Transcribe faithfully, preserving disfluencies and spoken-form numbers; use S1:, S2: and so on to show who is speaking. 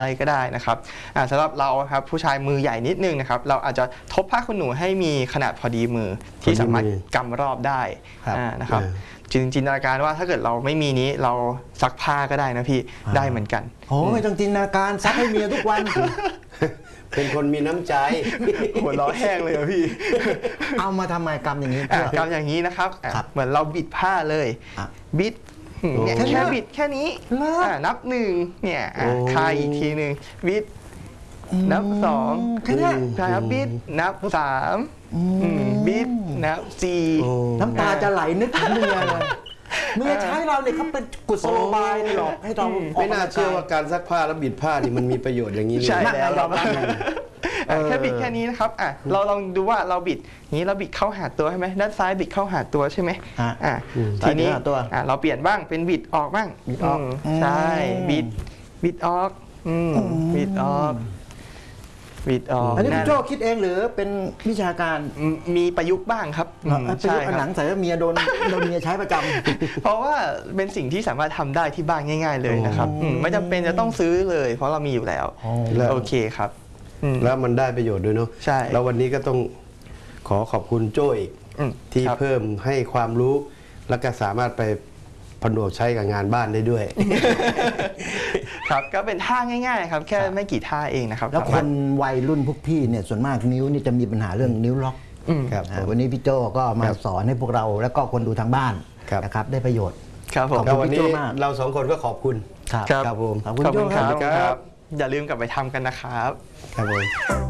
S1: อะไรก็ได้นะครับสำหรับเราครับผู้ชายมือใหญ่นิดนึงนะครับเราอาจจะทบผ้าขนหนูให้มีขนาดพอดีมือที่สามารถกำรอบได้นะครับจินจินตนาการว่าถ้าเกิดเราไม่มีนี้เราซักผ้าก็ได้นะพี่ได้เหมือนกัน
S2: โอ้ไม่ต้องจินตนาการซักให้เมียทุกวัน
S3: เป็นคนมีน้ำใจ
S1: หัวล้อแห้งเลยพี่
S2: เอามาทำไมกำอย่างนี้
S1: กำอย่างนี้นะครับเหมือนเราบิดผ้าเลยบิดเนี่ยแค่บิดแค่นี้นับหนึ่งเนี่ยคลายอีกทีหนึ่งบิดนับสอง
S2: แค่นี้
S1: คลายบิดนับสามบิดนับสี่
S2: น้ำตาจะไหลนึกถึงเมียเลยเมียใช้เราเนี่ยเขาเป็นกุศโลบายหลอกให้เรา
S3: ไม่น่าเชื่อว่าการซักผ้าแล้วบิดผ้านี่มันมีประโยชน์อย่างนี้เลย
S1: ใช่แล้วเราแค่บิดแค่นี้นะครับอ่ะเราลองดูว่าเราบิดนี้เราบิดเข้าหาตัวใช่ไหมด้านซ้ายบิดเข้าหาตัวใช่ไหมอ่ะทีนี้อ่ะเราเปลี่ยนบ้างเป็นบิดออกบ้างบิดออกใช่บิดบิดออกบิดออกบิดออก
S2: อันนี้พี่โจ้คิดเองหรือเป็นวิชาการ
S1: มีประยุกต์บ้างครับ
S2: ใช่หนังใส่ว่าเมียโดนโดนเมียใช้ประจำ
S1: เพราะว่าเป็นสิ่งที่สามารถทำได้ที่บ้านง่ายๆเลยนะครับไม่จำเป็นจะต้องซื้อเลยเพราะเรามีอยู่แล้วโอเคครับ
S3: แล้วมันได้ประโยชน์ด้วยเนาะ
S1: ใช่
S3: แล้ววันนี้ก็ต้องขอขอบคุณโจ้อีกที่เพิ่มให้ความรู้แล้วก็สามารถไปผนวกใช้กับงานบ้านได้ด้วย
S1: ครับก็เป็นท่าง่ายๆครับแค่ไม่กี่ท่าเองนะครับ
S2: แล้วคนวัยรุ่นพวกพี่เนี่ยส่วนมากนิ้วนี่จะมีปัญหาเรื่องนิ้วล็อก
S3: ครับ
S2: วันนี้พี่โจ้ก็มาสอนให้พวกเราแล้วก็คนดูทางบ้านนะครับได้ประโยชน์
S1: ครับผม
S3: วันนี้เราสองคนก็ขอบคุณ
S1: ครับ
S3: ครับผม
S1: ขอบคุณโจ้ครับอย่าลืมกลับไปทำกันนะครับ
S3: ครับผม